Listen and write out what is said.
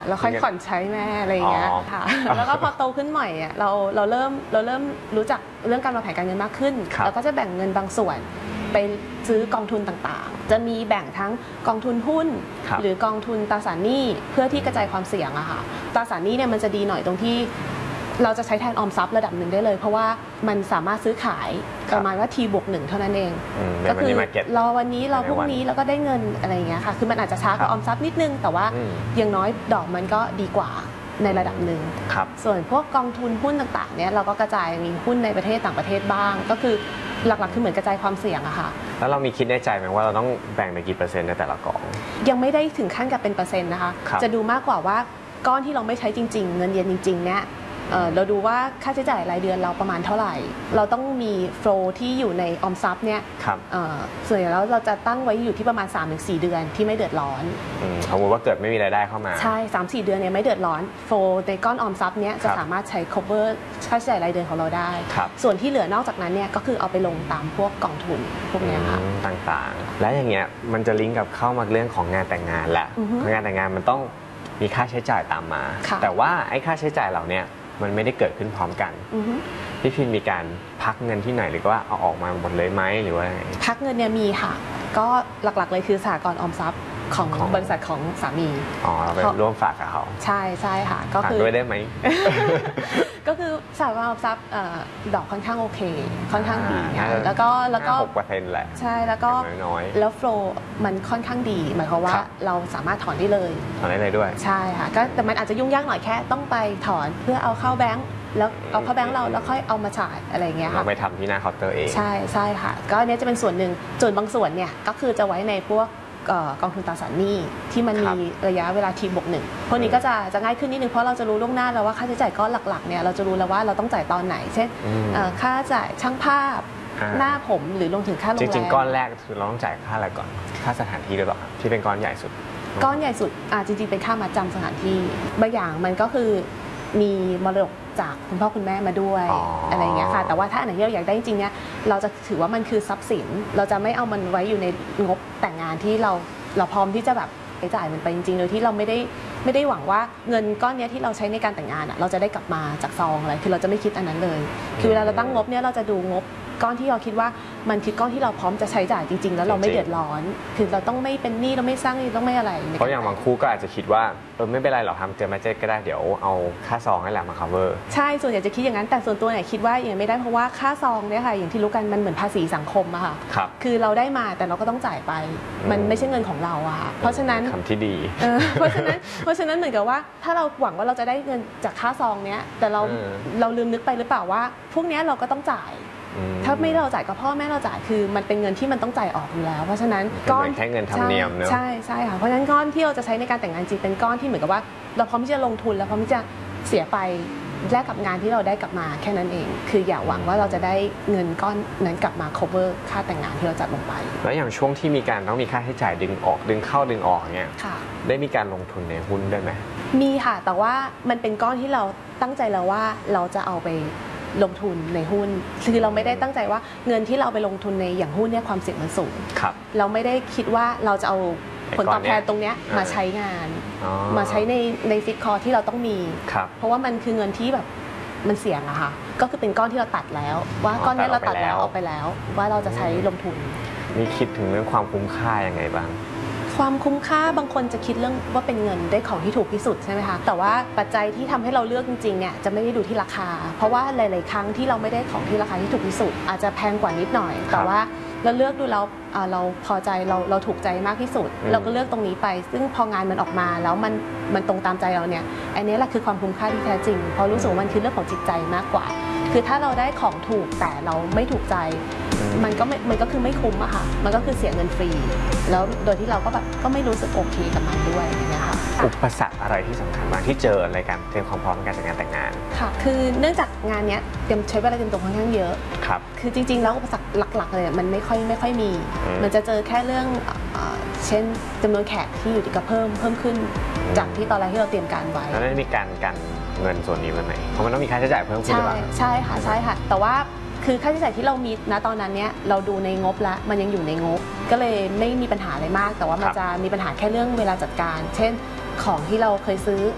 เราค่อยผ่อนใช้แม่อะไรอย่างเงี้ยค่ะแล้วก็พอโตขึ้นหน่อยเราเริ่มรู้จักเรื่องการวางแผนการเงินมากขึ้นเราก็จะแบ่งเงินบางส่วนไปซื้อกองทุนต่างๆจะมีแบ่งทั้งกองทุนหุ้นหรือกองทุนตราสารหนี้เพื่อที่กระจายความเสี่ยงอะค่ะตราสารหนี้เนี่ยมันจะดีหน่อยตรงที่เราจะใช้แทนออมทรัพย์ระดับหนึ่งได้เลยเพราะว่ามันสามารถซื้อขายประมาณว่า T+1 เท่านั้นเองก็คือรอวันนี้รอพรุ่งนี้แล้วก็ได้เงินอะไรอย่างเงี้ยค่ะคือมันอาจจะช้ากว่าออมทรัพย์นิดนึงแต่ว่าอย่างน้อยดอกมันก็ดีกว่าในระดับหนึ่งส่วนพวกกองทุนหุ้นต่างๆเนี่ยเราก็กระจายมีหุ้นในประเทศต่างประเทศบ้างก็คือหลักๆคือเหมือนกระจายความเสี่ยงอะค่ะแล้วเรามีคิดในใจไหมว่าเราต้องแบ่งไปกี่เปอร์เซ็นต์ในแต่ละกองยังไม่ได้ถึงขั้นกับเป็นเปอร์เซ็นต์นะคะจะดูมากกว่าว่าก้อนที่เราไม่ใช้จริงๆเงินเย็นจริงๆเนี่ยเราดูว่าค่าใช้จ่ายรายเดือนเราประมาณเท่าไหร่เราต้องมีโฟลที่อยู่ในออมทรัพย์เนี่ยส่วนใหญ่แล้วเราจะตั้งไว้อยู่ที่ประมาณ 3-4 เดือนที่ไม่เดือดร้อนสมมติว่าเกิดไม่มีรายได้เข้ามาใช่ 3-4 เดือนเนี่ยไม่เดือดร้อนโฟลในก้อนออมทรัพย์เนี้ยจะสามารถใช้ cover ค่าใช้จ่ายรายเดือนของเราได้ส่วนที่เหลือนอกจากนั้นเนี่ยก็คือเอาไปลงตามพวกกองทุนพวกนี้ค่ะต่างๆและอย่างเงี้ยมันจะลิงก์กับเข้ามาเรื่องของงานแต่งงานแหละงานแต่งงานมันต้องมีค่าใช้จ่ายตามมาแต่ว่าไอ้ค่าใช้จ่ายเหล่านี้มันไม่ได้เกิดขึ้นพร้อมกันพี่พิมมีการพักเงินที่ไหนหรือว่าเอาออกมาหมดเลยไหมหรือว่าไงพักเงินเนี่ยมีค่ะก็หลักๆเลยคือสหกรณ์ออมทรัพย์ของบริษัทของสามีเราไปร่วมฝากกับเขาใช่ค่ะก็คือด้วยได้ไหมก็คือสหกรณ์ออมทรัพย์ดอกค่อนข้างโอเคค่อนข้างดีแล้วก็ 6%แหละใช่แล้วก็แล้วโฟลมันค่อนข้างดีหมายความว่าเราสามารถถอนได้เลยด้วยใช่ค่ะก็แต่มันอาจจะยุ่งยากหน่อยแค่ต้องไปถอนเพื่อเอาเข้าแบงก์แล้วเอาเข้าแบงก์เราแล้วค่อยเอามาจ่ายอะไรเงี้ยค่ะเราไปทำที่หน้าเคาน์เตอร์เองใช่ค่ะก็อันนี้จะเป็นส่วนหนึ่งส่วนบางส่วนเนี่ยก็คือจะไว้ในพวกกองทุนตราสารหนี้ที่มันมีระยะเวลาT+1พวกนี้ก็จะง่ายขึ้นนิดนึงเพราะเราจะรู้ล่วงหน้าแล้วว่าค่าใช้จ่ายก้อนหลักๆเนี่ยเราจะรู้แล้วว่าเราต้องจ่ายตอนไหนเช่นค่าจ่ายช่างภาพหน้าผมหรือลงถึงค่าโรงแรมจริงๆก้อนแรกคือเราต้องจ่ายค่าอะไรก่อนค่าสถานที่หรือเปล่าที่เป็นก้อนใหญ่สุดก้อนใหญ่สุดจริงๆเป็นค่ามัดจำสถานที่บางอย่างมันก็คือมีมรดกจากคุณพ่อคุณแม่มาด้วยอะไรเงี้ยค่ะแต่ว่าถ้าอันไหนที่เราอยากได้จริงๆเนี่ยเราจะถือว่ามันคือทรัพย์สินเราจะไม่เอามันไว้อยู่ในงบแต่งงานที่เราพร้อมที่จะแบบใช้จ่ายมันไปจริงๆโดยที่เราไม่ได้หวังว่าเงินก้อนนี้ที่เราใช้ในการแต่งงานเราจะได้กลับมาจากซองอะไรคือเราจะไม่คิดอันนั้นเลยคือเวลาเราตั้งงบเนี่ยเราจะดูงบก้อนที่เราคิดว่ามันคือก้อนที่เราพร้อมจะใช้จ่ายจริงๆแล้วเราไม่เดือดร้อนคือเราต้องไม่เป็นหนี้เราไม่สร้างหนี้ต้องไม่อะไรเพราะอย่างบางคู่ก็อาจจะคิดว่าไม่เป็นไรหรอกทำเจอมาเจ็ตก็ได้เดี๋ยวเอาค่าซองให้แหละมา cover ใช่ส่วนใหญ่จะคิดอย่างนั้นแต่ส่วนตัวเนี่ยคิดว่าอย่างไม่ได้เพราะว่าค่าซองเนี่ยค่ะอย่างที่รู้กันมันเหมือนภาษีสังคมอะค่ะคือเราได้มาแต่เราก็ต้องจ่ายไปมันไม่ใช่เงินของเราอะค่ะเพราะฉะนั้นคำที่ดีเพราะฉะนั้นเหมือนกับว่าถ้าเราหวังว่าเราจะได้เงินจากค่าซองเนี้ยแต่เราลืมนึกไปหรือเปล่าว่าพวกนี้เราก็ต้องจ่ายถ้าไม่เราจ่ายกับพ่อแม่เราจ่ายคือมันเป็นเงินที่มันต้องจ่ายออกอยู่แล้วเพราะฉะนั้นก้อนแค่เงินธรรมเนียมเนอะใช่ค่ะเพราะฉะนั้นก้อนที่เราจะใช้ในการแต่งงานจริงเป็นก้อนที่เหมือนกับว่าเราพร้อมที่จะลงทุนแล้วพร้อมที่จะเสียไปแลกกับงานที่เราได้กลับมาแค่นั้นเองคืออย่าหวังว่าเราจะได้เงินก้อนนั้นกลับมา cover ค่าแต่งงานที่เราจัดลงไปแล้วอย่างช่วงที่มีการต้องมีค่าใช้จ่ายดึงออกดึงเข้าดึงออกเนี่ยได้มีการลงทุนในหุ้นด้วยไหมมีค่ะแต่ว่ามันเป็นก้อนที่เราตั้งใจแล้วว่าเราจะเอาไปลงทุนในหุ้นคือเราไม่ได้ตั้งใจว่าเงินที่เราไปลงทุนในอย่างหุ้นเนี่ยความเสี่ยงมันสูงเราไม่ได้คิดว่าเราจะเอาผลตอบแทนตรงนี้มาใช้งานมาใช้ในฟิกคอร์ที่เราต้องมีเพราะว่ามันคือเงินที่แบบมันเสี่ยงอะค่ะก็คือเป็นก้อนที่เราตัดแล้วว่าก้อนนี้เราตัดแล้วออกไปแล้วว่าเราจะใช้ลงทุนนี่คิดถึงเรื่องความคุ้มค่ายังไงบ้างความคุ้มค่าบางคนจะคิดเรื่องว่าเป็นเงินได้ของที่ถูกที่สุดใช่ไหมคะแต่ว่าปัจจัยที่ทำให้เราเลือกจริงๆเนี่ยจะไม่ได้ดูที่ราคาเพราะว่าหลายๆครั้งที่เราไม่ได้ของที่ราคาที่ถูกที่สุดอาจจะแพงกว่านิดหน่อยแต่ว่าเราเลือกดูแล้วเราพอใจเราถูกใจมากที่สุดเราก็เลือกตรงนี้ไปซึ่งพองานมันออกมาแล้วมันตรงตามใจเราเนี่ยอันนี้แหละคือความคุ้มค่าที่แท้จริงเพราะรู้สึกว่ามันคือเรื่องของจิตใจมากกว่าคือถ้าเราได้ของถูกแต่เราไม่ถูกใจมันก็คือไม่คุ้มอะค่ะมันก็คือเสียเงินฟรีแล้วโดยที่เราก็แบบก็ไม่รู้สึกโอเคกับมันด้วยอย่างเงี้ยค่ะอุปสรรคอะไรที่สำคัญบ้างที่เจอในการเตรียมความพร้อมในการจัดงานแต่งงานค่ะคือเนื่องจากงานเนี้ยใช้เวลาเตรียมตัวค่อนข้างเยอะคือจริงๆแล้วอุปสรรคหลักๆเลยมันไม่ค่อยมีมันจะเจอแค่เรื่องเช่นจำนวนแขกที่อยู่ที่ก็เพิ่มขึ้นจากที่ตอนแรกที่เราเตรียมการไว้แล้วได้มีการเงินส่วนนี้ไหมเพราะมันต้องมีค่าใช้จ่ายเพิ่มขึ้นหรือเปล่าใช่ค่ะแต่ว่าคือค่าใช้จ่ายที่เรามีณตอนนั้นเนี่ยเราดูในงบแล้วมันยังอยู่ในงบก็เลยไม่มีปัญหาอะไรมากแต่ว่ามันจะมีปัญหาแค่เรื่องเวลาจัดการเช่นของที่เราเคยซื้อ